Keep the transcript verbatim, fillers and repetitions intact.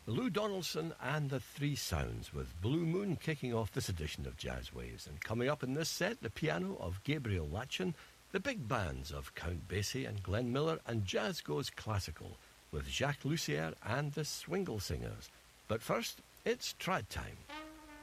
Lou Donaldson and the Three Sounds, with Blue Moon kicking off this edition of Jazz Waves. And coming up in this set, the piano of Gabriel Latchin, the big bands of Count Basie and Glenn Miller, and jazz goes classical with Jacques Lussier and the Swingle Singers. But first, it's trad time.